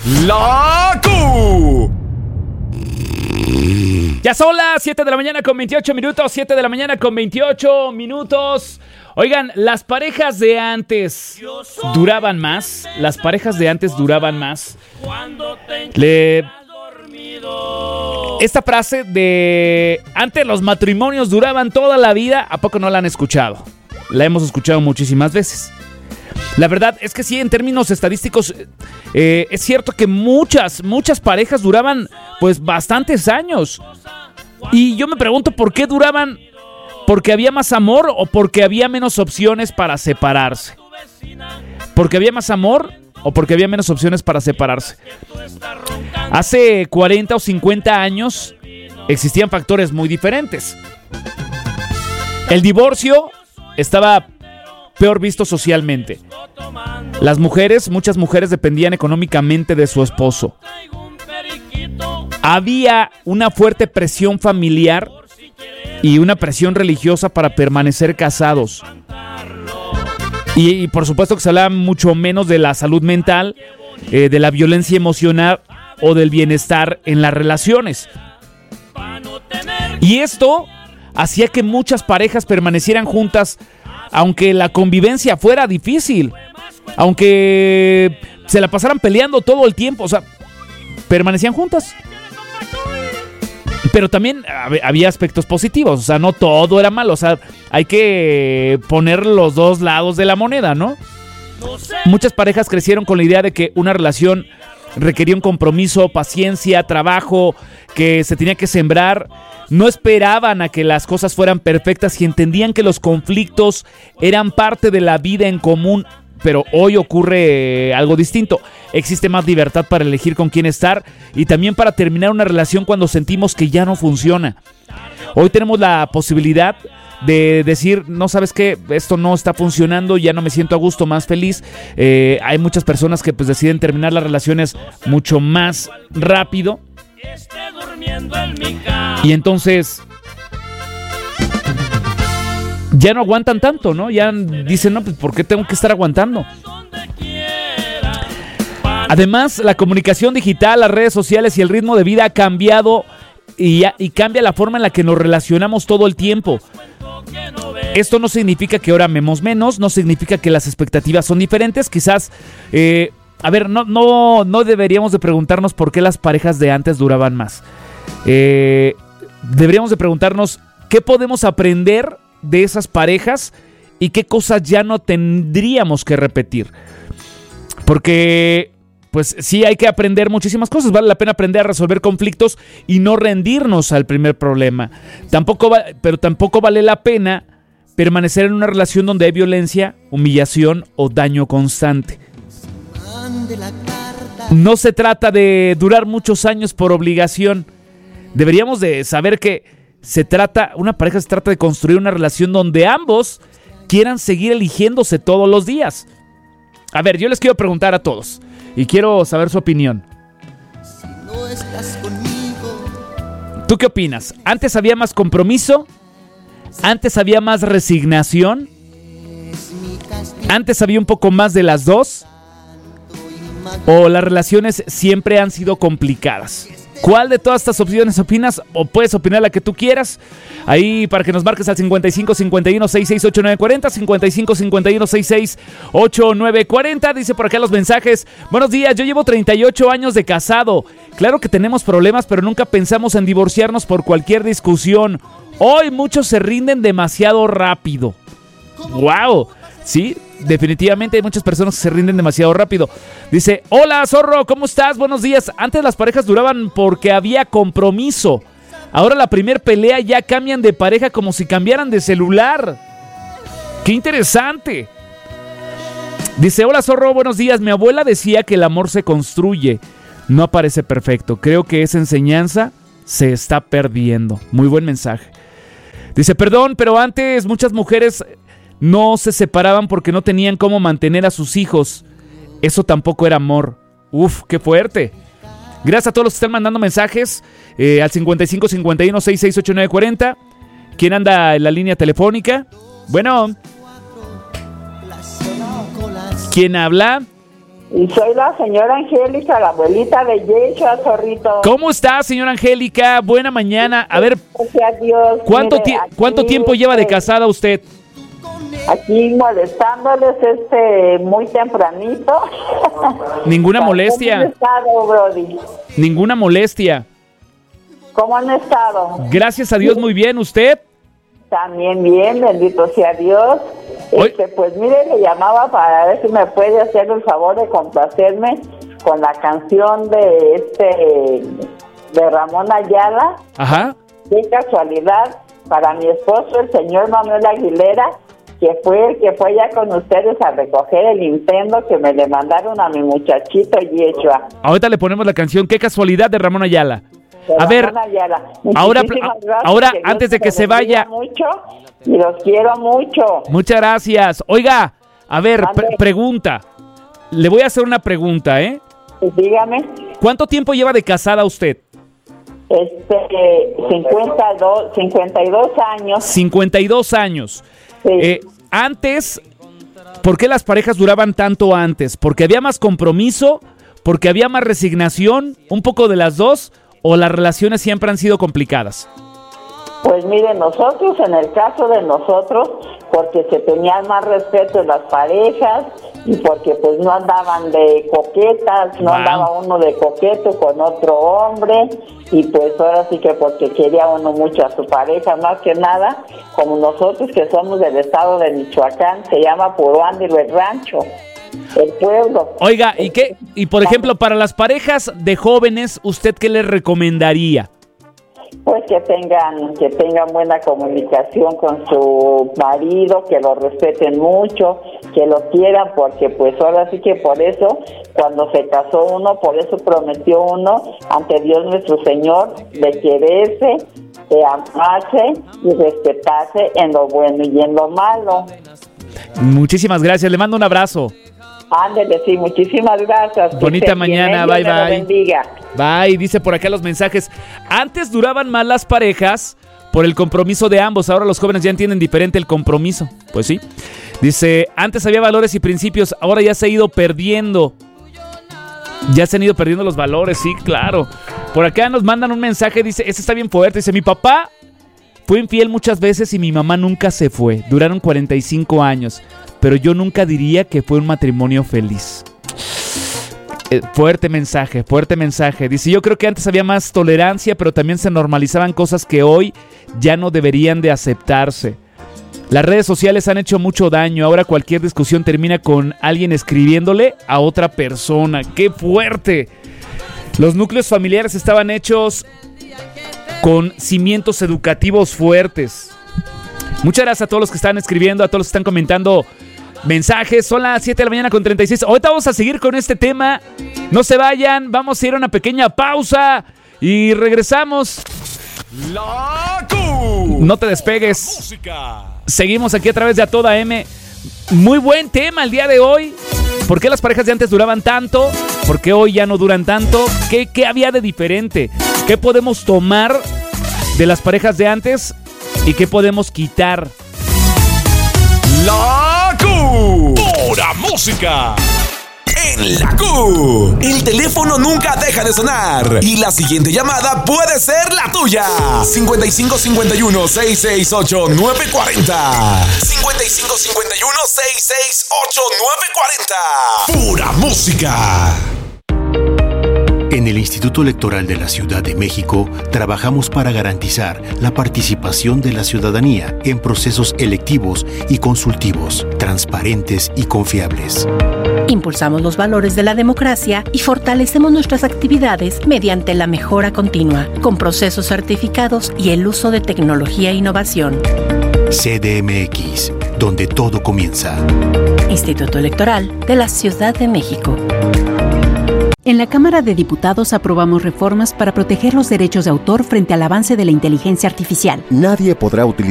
¡La Q! Ya son las 7 de la mañana con 28 minutos. 7 de la mañana con 28 minutos. Oigan, las parejas de antes duraban más. Las parejas de antes duraban más. Esta frase de antes los matrimonios duraban toda la vida, ¿a poco no la han escuchado? La hemos escuchado muchísimas veces. La verdad es que sí, en términos estadísticos, es cierto que muchas parejas duraban pues bastantes años. Y yo me pregunto por qué duraban, porque había más amor o porque había menos opciones para separarse. ¿Porque había más amor o porque había menos opciones para separarse? Hace 40 o 50 años existían factores muy diferentes. El divorcio estaba peor visto socialmente. Muchas mujeres dependían económicamente de su esposo. Había una fuerte presión familiar y una presión religiosa para permanecer casados. Y por supuesto que se hablaba mucho menos de la salud mental, de la violencia emocional o del bienestar en las relaciones. Y esto hacía que muchas parejas permanecieran juntas aunque la convivencia fuera difícil, aunque se la pasaran peleando todo el tiempo, o sea, permanecían juntas. Pero también había aspectos positivos, o sea, no todo era malo, o sea, hay que poner los dos lados de la moneda, ¿no? Muchas parejas crecieron con la idea de que una relación requería un compromiso, paciencia, trabajo, que se tenía que sembrar. No esperaban a que las cosas fueran perfectas y entendían que los conflictos eran parte de la vida en común. Pero hoy ocurre algo distinto. Existe más libertad para elegir con quién estar y también para terminar una relación cuando sentimos que ya no funciona. Hoy tenemos la posibilidad de decir, no, ¿sabes qué? Esto no está funcionando, ya no me siento a gusto, más feliz. Hay muchas personas que pues deciden terminar las relaciones mucho más rápido. Y entonces ya no aguantan tanto, ¿no? Ya dicen, no, pues ¿por qué tengo que estar aguantando? Además, la comunicación digital, las redes sociales y el ritmo de vida ha cambiado y cambia la forma en la que nos relacionamos todo el tiempo. Esto no significa que ahora amemos menos, no significa que las expectativas son diferentes. Quizás, no deberíamos de preguntarnos por qué las parejas de antes duraban más. Deberíamos de preguntarnos qué podemos aprender de esas parejas y qué cosas ya no tendríamos que repetir. Porque pues sí hay que aprender muchísimas cosas. Vale la pena aprender a resolver conflictos y no rendirnos al primer problema. Pero tampoco vale la pena permanecer en una relación donde hay violencia, humillación o daño constante. No se trata de durar muchos años por obligación. Deberíamos de saber que una pareja se trata de construir una relación donde ambos quieran seguir eligiéndose todos los días. A ver, yo les quiero preguntar a todos y quiero saber su opinión. ¿Tú qué opinas? ¿Antes había más compromiso? ¿Antes había más resignación? ¿Antes había un poco más de las dos? ¿O las relaciones siempre han sido complicadas? ¿Cuál de todas estas opciones opinas? O puedes opinar la que tú quieras. Ahí para que nos marques al 55 51 66 8940, 55 51 66 8940. Dice por acá los mensajes: buenos días, yo llevo 38 años de casado. Claro que tenemos problemas, pero nunca pensamos en divorciarnos por cualquier discusión. Hoy muchos se rinden demasiado rápido. ¡Wow! Sí, definitivamente hay muchas personas que se rinden demasiado rápido. Dice, hola zorro, ¿cómo estás? Buenos días. Antes las parejas duraban porque había compromiso. Ahora la primer pelea ya cambian de pareja como si cambiaran de celular. ¡Qué interesante! Dice, hola zorro, buenos días. Mi abuela decía que el amor se construye, no aparece perfecto. Creo que esa enseñanza se está perdiendo. Muy buen mensaje. Dice, perdón, pero antes muchas mujeres no se separaban porque no tenían cómo mantener a sus hijos. Eso tampoco era amor. Uf, qué fuerte. Gracias a todos los que están mandando mensajes al 55 51 66 89 40. ¿Quién anda en la línea telefónica? Bueno. ¿Quién habla? Y soy la señora Angélica, la abuelita de Yeshua, zorrito. ¿Cómo está, señora Angélica? Buena mañana. A ver, Gracias a Dios. ¿cuánto Mire, tiempo lleva de casada usted? Aquí molestándoles muy tempranito. Ninguna molestia. ¿Cómo han estado, Brody? Ninguna molestia. ¿Cómo han estado? Gracias a Dios, muy bien. ¿Usted? También bien, bendito sea Dios. Pues mire, le llamaba para ver si me puede hacer el favor de complacerme con la canción de Ramón Ayala. Ajá. Qué casualidad, para mi esposo, el señor Manuel Aguilera, que fue el que fue ya con ustedes a recoger el Nintendo que me le mandaron a mi muchachito Yeshua. Ahorita le ponemos la canción Qué casualidad de Ramón Ayala. A ver, ahora antes de que se vaya, mucho y los quiero mucho. Muchas gracias. Oiga, a ver, pregunta. Le voy a hacer una pregunta, ¿eh? Pues dígame. ¿Cuánto tiempo lleva de casada usted? 52 años. 52 años. Sí. Antes, ¿por qué las parejas duraban tanto antes? ¿Porque había más compromiso? ¿Porque había más resignación? ¿Un poco de las dos? ¿O las relaciones siempre han sido complicadas? Pues miren, nosotros, en el caso de nosotros, porque se tenían más respeto en las parejas y porque pues no andaban de coquetas, no andaba uno de coqueto con otro hombre, y pues ahora sí que porque quería uno mucho a su pareja, más que nada, como nosotros que somos del estado de Michoacán, se llama Puruándiro el rancho, el pueblo. Oiga, ¿y qué? Y por ejemplo, para las parejas de jóvenes, ¿usted qué les recomendaría? Pues que tengan buena comunicación con su marido, que lo respeten mucho, que lo quieran, porque pues ahora sí que por eso, cuando se casó uno, por eso prometió uno ante Dios nuestro Señor de quererse, de amarse y respetarse en lo bueno y en lo malo. Muchísimas gracias, le mando un abrazo. Ándele, sí, muchísimas gracias. Bonita mañana, bye, Dios bye. Bendiga. Bye, dice por acá los mensajes. Antes duraban más las parejas por el compromiso de ambos. Ahora los jóvenes ya entienden diferente el compromiso. Pues sí. Dice, antes había valores y principios, ahora ya se ha ido perdiendo. Ya se han ido perdiendo los valores, sí, claro. Por acá nos mandan un mensaje, dice, este está bien fuerte. Dice, mi papá fue infiel muchas veces y mi mamá nunca se fue. Duraron 45 años. Pero yo nunca diría que fue un matrimonio feliz. Fuerte mensaje. Dice, yo creo que antes había más tolerancia, pero también se normalizaban cosas que hoy ya no deberían de aceptarse. Las redes sociales han hecho mucho daño. Ahora cualquier discusión termina con alguien escribiéndole a otra persona. ¡Qué fuerte! Los núcleos familiares estaban hechos con cimientos educativos fuertes. Muchas gracias a todos los que están escribiendo, a todos los que están comentando mensajes. Son las 7 de la mañana con 36. Ahorita vamos a seguir con este tema. No se vayan, vamos a ir a una pequeña pausa y regresamos. No te despegues. Música. Seguimos aquí a través de A Toda M. Muy buen tema el día de hoy. ¿Por qué las parejas de antes duraban tanto? ¿Por qué hoy ya no duran tanto? ¿Qué había de diferente? ¿Qué podemos tomar de las parejas de antes? ¿Y qué podemos quitar? La Q. Pura música. En la Q, el teléfono nunca deja de sonar y la siguiente llamada puede ser la tuya. 5551-668-940. 5551-668-940. Pura música. En el Instituto Electoral de la Ciudad de México trabajamos para garantizar la participación de la ciudadanía en procesos electivos y consultivos, transparentes y confiables. Impulsamos los valores de la democracia y fortalecemos nuestras actividades mediante la mejora continua, con procesos certificados y el uso de tecnología e innovación. CDMX, donde todo comienza. Instituto Electoral de la Ciudad de México. En la Cámara de Diputados aprobamos reformas para proteger los derechos de autor frente al avance de la inteligencia artificial. Nadie podrá utilizar